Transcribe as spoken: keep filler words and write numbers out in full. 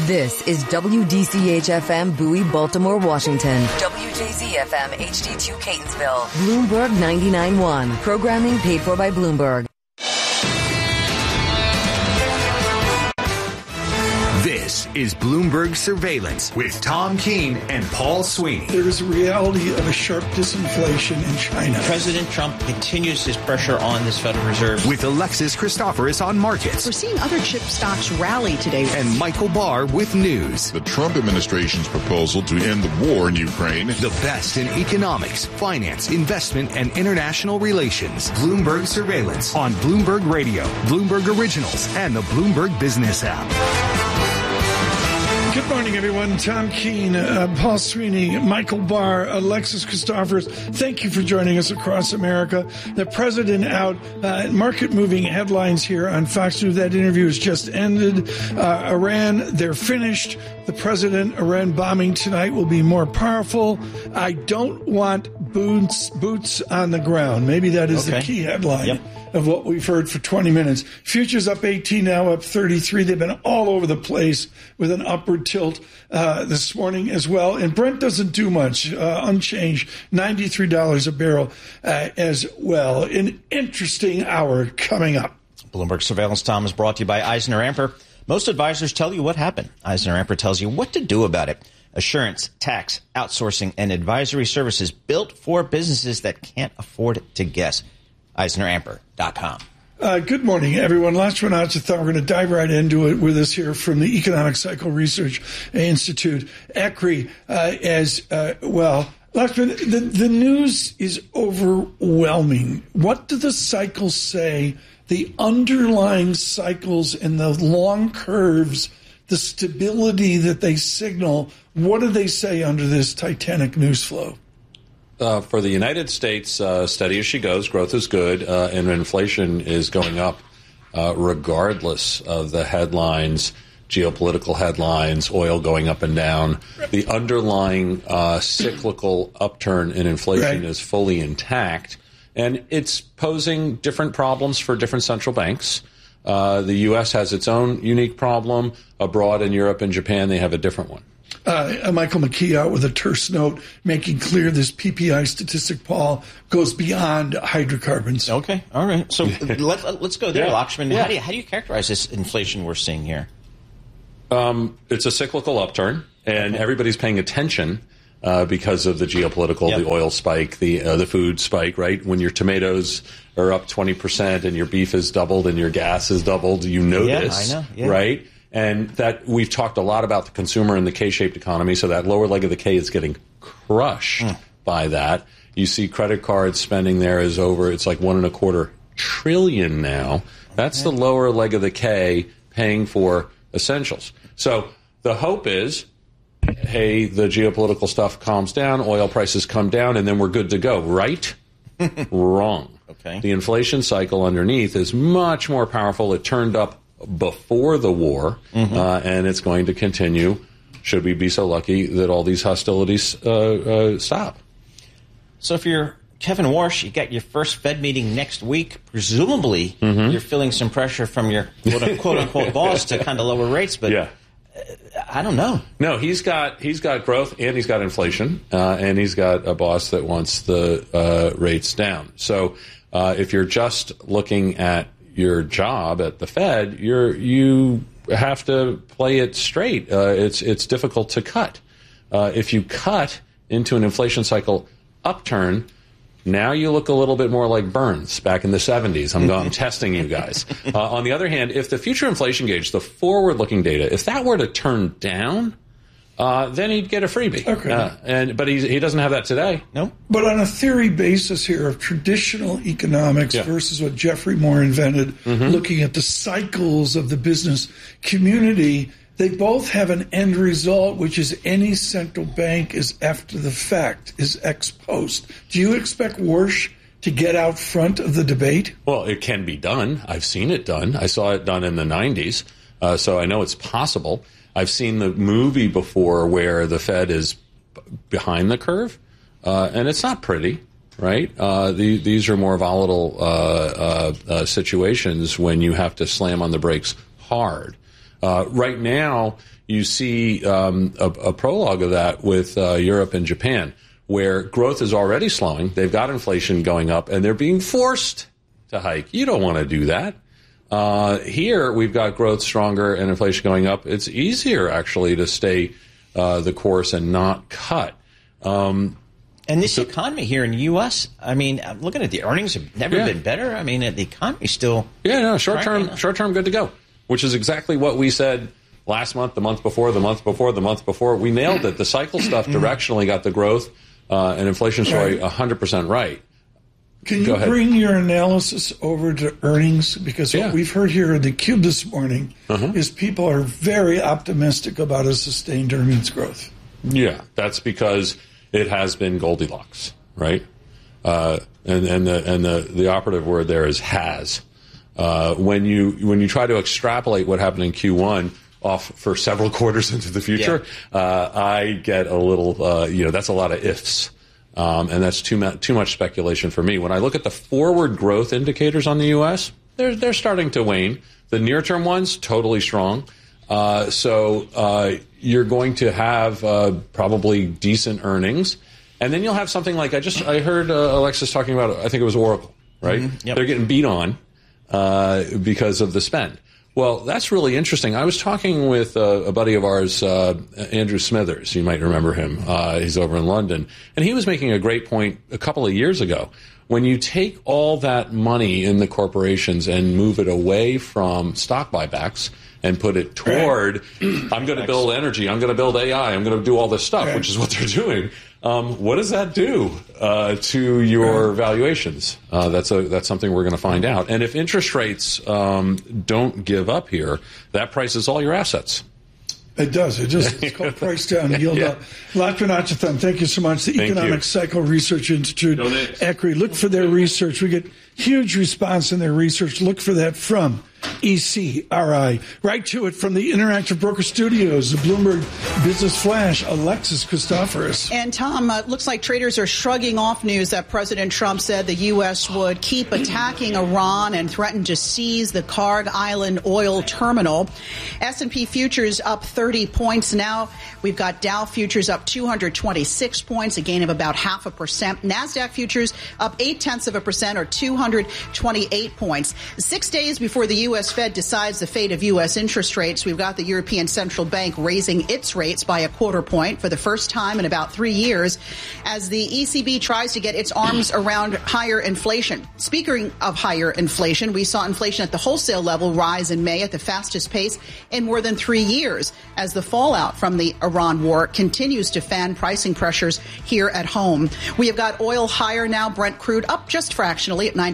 This is W D C H F M Bowie, Baltimore, Washington. W J Z F M H D two Catonsville. Bloomberg ninety-nine point one. Programming paid for by Bloomberg. This is Bloomberg Surveillance with Tom Keene and Paul Sweeney. There is a reality of a sharp disinflation in China. President Trump continues his pressure on this Federal Reserve. With Alexis Christoforous on markets. We're seeing other chip stocks rally today. And Michael Barr with news. The Trump administration's proposal to end the war in Ukraine. The best in economics, finance, investment, and international relations. Bloomberg Surveillance on Bloomberg Radio, Bloomberg Originals, and the Bloomberg Business app. Good morning, everyone. Tom Keene, uh, Paul Sweeney, Michael Barr, Alexis Christoforous. Thank you for joining us across America. The president out. Uh, market-moving headlines here on Fox News. That interview has just ended. Uh, Iran, they're finished. The president, Iran bombing tonight will be more powerful. I don't want boots boots on the ground. Maybe that is okay. The key headline. Yep. Of what we've heard for twenty minutes. Futures up eighteen, now up thirty-three. They've been all over the place with an upward tilt uh, this morning as well. And Brent doesn't do much, uh, unchanged, ninety-three dollars a barrel uh, as well. An interesting hour coming up. Bloomberg Surveillance, Tom, is brought to you by Eisner-Amper. Most advisors tell you what happened. Eisner-Amper tells you what to do about it. Assurance, tax, outsourcing, and advisory services built for businesses that can't afford to guess. Eisner Amper dot com. Uh, good morning, everyone. Last one out, I thought we're going to dive right into it with us here from the Economic Cycle Research Institute, E C R I, uh, as uh, well. Last one, the, the news is overwhelming. What do the cycles say? The underlying cycles and the long curves, the stability that they signal, what do they say under this titanic news flow? Uh, for the United States, uh, steady as she goes, growth is good, uh, and inflation is going up uh, regardless of the headlines, geopolitical headlines, oil going up and down. The underlying uh, cyclical upturn in inflation right. is fully intact, and it's posing different problems for different central banks. Uh, the U S has its own unique problem. Abroad in Europe and Japan, they have a different one. Uh, Michael McKee out with a terse note, making clear this P P I statistic, Paul, goes beyond hydrocarbons. Okay, all right. So let, let's go there, yeah. Lakshman. Yeah. How do you how do you characterize this inflation we're seeing here? Um, it's a cyclical upturn, and okay. everybody's paying attention uh, because of the geopolitical, yep. the oil spike, the uh, the food spike. Right, when your tomatoes are up twenty percent and your beef has doubled and your gas has doubled, you notice, yeah, I know. Yeah. right? And that we've talked a lot about the consumer and the K-shaped economy, so that lower leg of the K is getting crushed mm. by that. You see credit card spending there is over, it's like one and a quarter trillion now. That's okay. the lower leg of the K paying for essentials. So the hope is, hey, the geopolitical stuff calms down, oil prices come down, and then we're good to go, right? Wrong. Okay. The inflation cycle underneath is much more powerful. It turned up before the war, mm-hmm. uh, and it's going to continue should we be so lucky that all these hostilities uh, uh, stop. So if you're Kevin Warsh, you got your first Fed meeting next week. Presumably, mm-hmm. you're feeling some pressure from your quote-unquote boss to kind of lower rates, but yeah. uh, I don't know. No, he's got he's got growth and he's got inflation, uh, and he's got a boss that wants the uh, rates down. So uh, if you're just looking at your job at the Fed, you're you have to play it straight. Uh, it's it's difficult to cut. Uh, if you cut into an inflation cycle upturn, now you look a little bit more like Burns back in the seventies. I'm, I'm testing you guys. Uh, on the other hand, if the future inflation gauge, the forward-looking data, if that were to turn down, Uh, then he'd get a freebie. Okay. Uh, and but he he doesn't have that today. No. But on a theory basis here of traditional economics yeah. versus what Jeffrey Moore invented, mm-hmm. looking at the cycles of the business community, they both have an end result, which is any central bank is after the fact, is ex post. Do you expect Warsh to get out front of the debate? Well, it can be done. I've seen it done. I saw it done in the nineties, uh, so I know it's possible. I've seen the movie before where the Fed is behind the curve, uh, and it's not pretty, right? Uh, the, these are more volatile uh, uh, uh, situations when you have to slam on the brakes hard. Uh, right now, you see um, a, a prologue of that with uh, Europe and Japan, where growth is already slowing. They've got inflation going up, and they're being forced to hike. You don't want to do that. Uh, here, we've got growth stronger and inflation going up. It's easier, actually, to stay uh, the course and not cut. Um, and this so, economy here in the U S, I mean, I'm looking at the earnings have never yeah. been better. I mean, the economy's still... Yeah, no, short-term, short-term good to go, which is exactly what we said last month, the month before, the month before, the month before. We nailed it. The cycle stuff directionally got the growth uh, and inflation story one hundred percent right. Can you bring your analysis over to earnings? Because what yeah. we've heard here in the Cube this morning uh-huh. is people are very optimistic about a sustained earnings growth. Yeah, that's because it has been Goldilocks, right? Uh, and and the and the, the operative word there is has. Uh, when you when you try to extrapolate what happened in Q one off for several quarters into the future, yeah. uh, I get a little, uh, you know, that's a lot of ifs. Um, and that's too, ma- too much speculation for me. When I look at the forward growth indicators on the U S, they're, they're starting to wane. The near-term ones, totally strong. Uh, so uh, you're going to have uh, probably decent earnings. And then you'll have something like, I just I heard uh, Alexis talking about, I think it was Oracle, right? Mm-hmm. Yep. They're getting beat on uh, because of the spend. Well, that's really interesting. I was talking with uh, a buddy of ours, uh, Andrew Smithers. You might remember him. Uh, he's over in London. And he was making a great point a couple of years ago. When you take all that money in the corporations and move it away from stock buybacks and put it toward, I'm going to build energy, I'm going to build A I, I'm going to do all this stuff, which is what they're doing. Um, what does that do uh, to your valuations? Uh, that's a that's something we're going to find out. And if interest rates um, don't give up here, that prices all your assets. It does. It just it's called price down, yield yeah. up. Lachlan Achuthan, thank you so much. The thank Economic you. Cycle Research Institute, ECRI. Look for their research. We get huge response in their research. Look for that from E C R I. Right to it from the Interactive Broker Studios, the Bloomberg Business Flash, Alexis Christoforous. And Tom, uh, looks like traders are shrugging off news that President Trump said the U S would keep attacking Iran and threaten to seize the Kharg Island oil terminal. S and P futures up thirty points now. We've got Dow futures up two hundred twenty-six points, a gain of about half a percent. NASDAQ futures up eight tenths of a percent or two hundred twenty-eight points. Six days before the U S Fed decides the fate of U S interest rates, we've got the European Central Bank raising its rates by a quarter point for the first time in about three years as the E C B tries to get its arms around higher inflation. Speaking of higher inflation, we saw inflation at the wholesale level rise in May at the fastest pace in more than three years as the fallout from the Iran war continues to fan pricing pressures here at home. We have got oil higher now, Brent crude up just fractionally at ninety